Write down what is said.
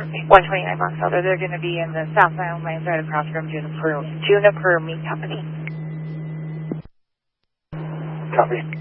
129 Box Elder. They're going to be in the South Island Lanes right across from Juniper Meat Company. Copy.